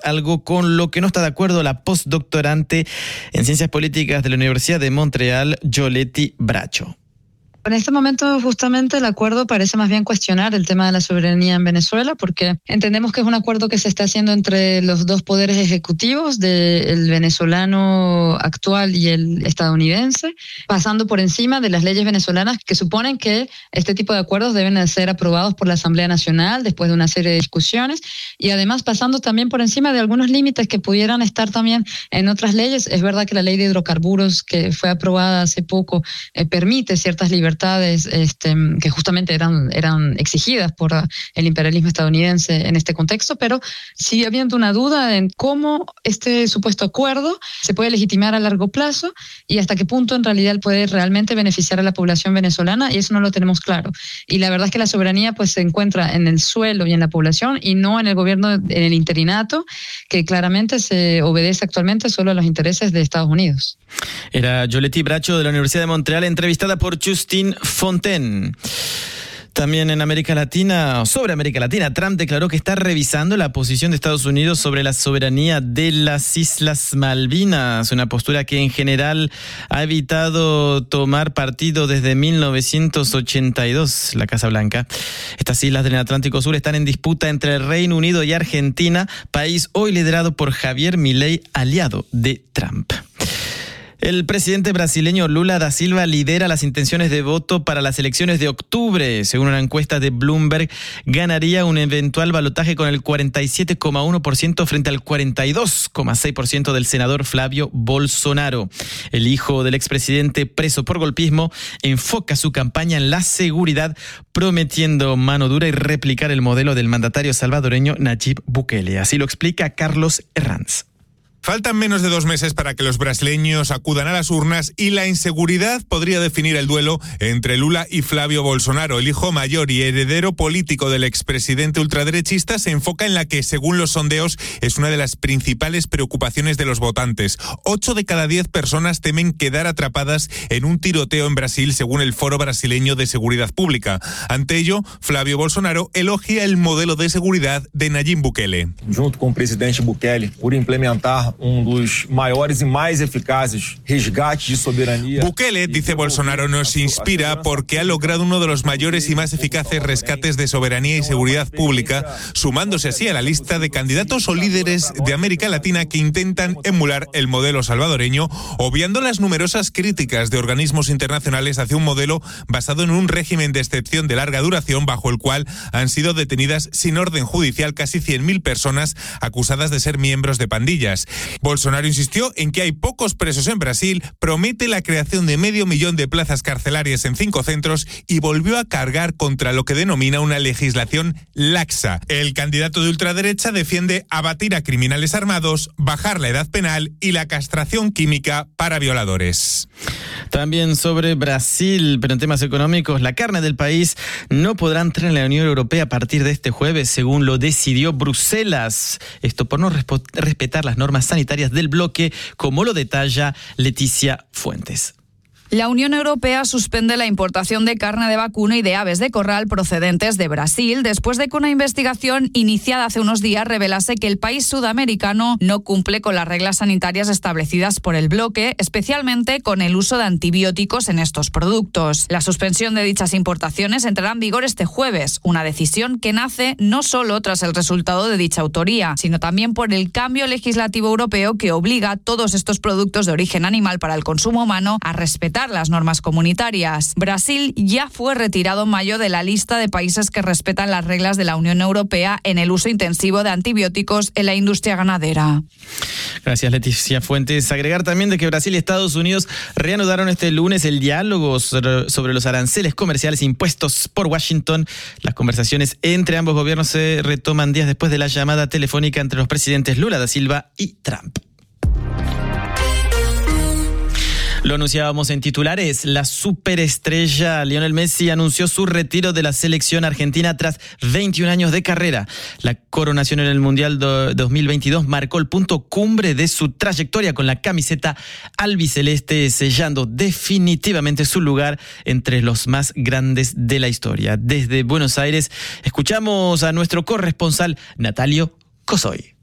algo con lo que no está de acuerdo la postdoctorante en Ciencias Políticas de la Universidad de Montreal, Joleti Bracho. En este momento, justamente, el acuerdo parece más bien cuestionar el tema de la soberanía en Venezuela, porque entendemos que es un acuerdo que se está haciendo entre los dos poderes ejecutivos, del venezolano actual y el estadounidense, pasando por encima de las leyes venezolanas que suponen que este tipo de acuerdos deben de ser aprobados por la Asamblea Nacional después de una serie de discusiones, y además pasando también por encima de algunos límites que pudieran estar también en otras leyes. Es verdad que la ley de hidrocarburos, que fue aprobada hace poco, permite ciertas libertades que justamente eran exigidas por el imperialismo estadounidense en este contexto, pero sigue habiendo una duda en cómo este supuesto acuerdo se puede legitimar a largo plazo y hasta qué punto en realidad puede realmente beneficiar a la población venezolana, y eso no lo tenemos claro. Y la verdad es que la soberanía pues se encuentra en el suelo y en la población y no en el gobierno, en el interinato, que claramente se obedece actualmente solo a los intereses de Estados Unidos. Era Joleti Bracho de la Universidad de Montreal, entrevistada por Justine Fontaine. También en América Latina, sobre América Latina, Trump declaró que está revisando la posición de Estados Unidos sobre la soberanía de las Islas Malvinas, una postura que en general ha evitado tomar partido desde 1982, la Casa Blanca. Estas islas del Atlántico Sur están en disputa entre el Reino Unido y Argentina, país hoy liderado por Javier Milei, aliado de Trump. El presidente brasileño Lula da Silva lidera las intenciones de voto para las elecciones de octubre. Según una encuesta de Bloomberg, ganaría un eventual balotaje con el 47,1% frente al 42,6% del senador Flavio Bolsonaro. El hijo del expresidente preso por golpismo enfoca su campaña en la seguridad, prometiendo mano dura y replicar el modelo del mandatario salvadoreño Nayib Bukele. Así lo explica Carlos Herranz. Faltan menos de 2 meses para que los brasileños acudan a las urnas y la inseguridad podría definir el duelo entre Lula y Flavio Bolsonaro. El hijo mayor y heredero político del expresidente ultraderechista se enfoca en la que, según los sondeos, es una de las principales preocupaciones de los votantes. 8 de cada 10 personas temen quedar atrapadas en un tiroteo en Brasil, según el Foro Brasileño de Seguridad Pública. Ante ello, Flavio Bolsonaro elogia el modelo de seguridad de Nayib Bukele. Junto con el presidente Bukele, por implementar dos maiores y más eficaces resgates de soberanía. Bukele, dice Bolsonaro, nos inspira porque ha logrado uno de los mayores y más eficaces rescates de soberanía y seguridad pública, sumándose así a la lista de candidatos o líderes de América Latina que intentan emular el modelo salvadoreño, obviando las numerosas críticas de organismos internacionales hacia un modelo basado en un régimen de excepción de larga duración, bajo el cual han sido detenidas sin orden judicial casi 100.000 personas acusadas de ser miembros de pandillas. Bolsonaro insistió en que hay pocos presos en Brasil, promete la creación de 500.000 de plazas carcelarias en 5 centros y volvió a cargar contra lo que denomina una legislación laxa. El candidato de ultraderecha defiende abatir a criminales armados, bajar la edad penal y la castración química para violadores. También sobre Brasil, pero en temas económicos, la carne del país no podrá entrar en la Unión Europea a partir de este jueves, según lo decidió Bruselas. Esto por no respetar las normas sanitarias del bloque, como lo detalla Leticia Fuentes. La Unión Europea suspende la importación de carne de vacuno y de aves de corral procedentes de Brasil, después de que una investigación iniciada hace unos días revelase que el país sudamericano no cumple con las reglas sanitarias establecidas por el bloque, especialmente con el uso de antibióticos en estos productos. La suspensión de dichas importaciones entrará en vigor este jueves, una decisión que nace no solo tras el resultado de dicha autoría, sino también por el cambio legislativo europeo que obliga a todos estos productos de origen animal para el consumo humano a respetar las normas comunitarias. Brasil ya fue retirado en mayo de la lista de países que respetan las reglas de la Unión Europea en el uso intensivo de antibióticos en la industria ganadera. Gracias, Leticia Fuentes. Agregar también de que Brasil y Estados Unidos reanudaron este lunes el diálogo sobre los aranceles comerciales impuestos por Washington. Las conversaciones entre ambos gobiernos se retoman días después de la llamada telefónica entre los presidentes Lula da Silva y Trump. Lo anunciábamos en titulares. La superestrella Lionel Messi anunció su retiro de la selección argentina tras 21 años de carrera. La coronación en el Mundial 2022 marcó el punto cumbre de su trayectoria con la camiseta albiceleste, sellando definitivamente su lugar entre los más grandes de la historia. Desde Buenos Aires escuchamos a nuestro corresponsal Natalio Cosoy.